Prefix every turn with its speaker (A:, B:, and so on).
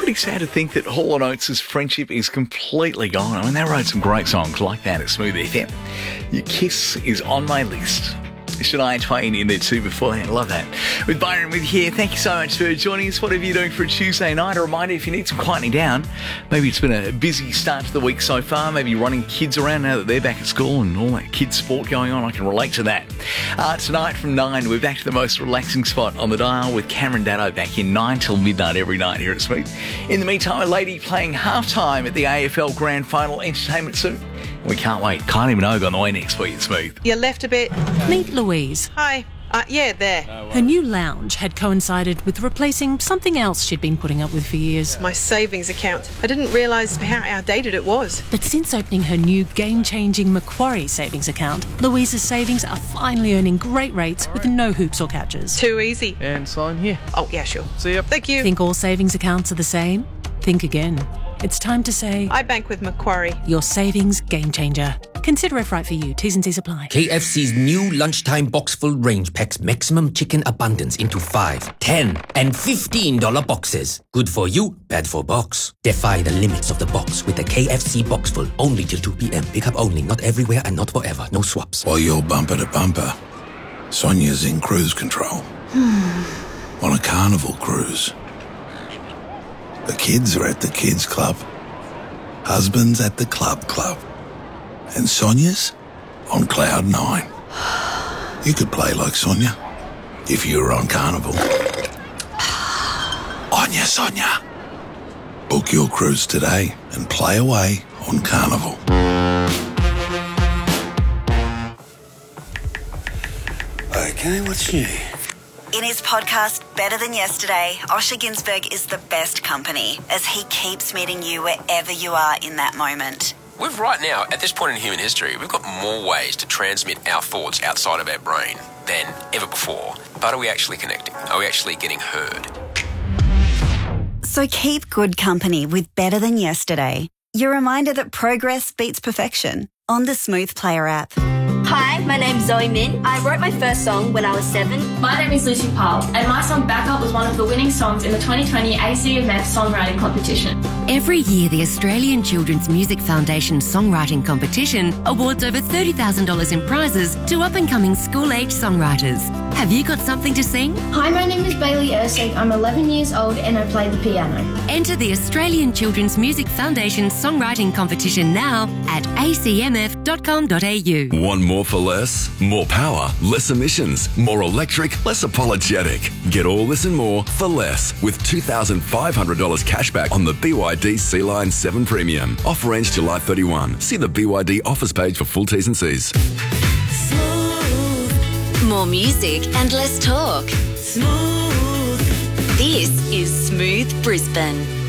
A: pretty sad to think that Hall & Oates' friendship is completely gone. I mean, they wrote some great songs like that at Smooth FM. Your Kiss is on my list. Shania Twain in there too beforehand. Love that. With Byron with you here. Thank you so much for joining us. Whatever you're doing for a Tuesday night, a reminder, if you need some quieting down, maybe it's been a busy start to the week so far, maybe you're running kids around now that they're back at school and all that kids sport going on, I can relate to that. Tonight from 9, we're back to the most relaxing spot on the dial with Cameron Datto back in 9 till midnight every night here at Smooth. In the meantime, a lady playing halftime at the AFL Grand Final. Entertainment soon. We can't wait. Kylie Minogue on the way next week at Smooth.
B: You left a bit.
C: Meet Louise.
B: Hi. Yeah, there.
C: Her new lounge had coincided with replacing something else she'd been putting up with for years.
B: My savings account. I didn't realise how outdated it was.
C: But since opening her new game-changing Macquarie savings account, Louise's savings are finally earning great rates with no hoops or catches.
B: Too easy.
D: And sign here.
B: Oh, yeah, sure.
D: See ya.
B: Thank you.
C: Think all savings accounts are the same? Think again. It's time to say,
B: I bank with Macquarie.
C: Your savings game changer. Consider if right for you. T's and C's apply.
E: KFC's new lunchtime box full range packs maximum chicken abundance into 5, 10 and $15 boxes. Good for you, bad for box. Defy the limits of the box with the KFC box full. Only till 2 p.m. Pick up only, not everywhere and not forever. No swaps.
F: While you're bumper to bumper, Sonia's in cruise control. On a carnival cruise. The kids are at the kids club. Husband's at the club. And Sonia's on cloud 9. You could play like Sonia if you were on Carnival. On ya, Sonia. Book your cruise today and play away on Carnival. Okay, what's new?
G: In his podcast, Better Than Yesterday, Osher Günsberg is the best company as he keeps meeting you wherever you are in that moment.
H: We've right now, at this point in human history, we've got more ways to transmit our thoughts outside of our brain than ever before. But are we actually connecting? Are we actually getting heard?
G: So keep good company with Better Than Yesterday. Your reminder that progress beats perfection on the Smooth Player app.
I: Hi, my name's Zoe Min. I wrote my first song when I was 7.
J: My name is Lucy Powell, and my song Back Up was one of the winning songs in the 2020 ACMF Songwriting Competition.
K: Every year, the Australian Children's Music Foundation Songwriting Competition awards over $30,000 in prizes to up-and-coming school-age songwriters. Have you got something to sing?
L: Hi, my name is Bailey Ersig. I'm 11 years old and I play the piano.
K: Enter the Australian Children's Music Foundation Songwriting Competition now at acmf.com.au.
M: Want more for less? More power, less emissions, more electric, less apologetic. Get all this and more for less with $2,500 cashback on the BYD Sea-Line 7 Premium. Offer ends July 31. See the BYD offers page for full T's and C's.
G: More music and less talk. Smooth. This is Smooth Brisbane.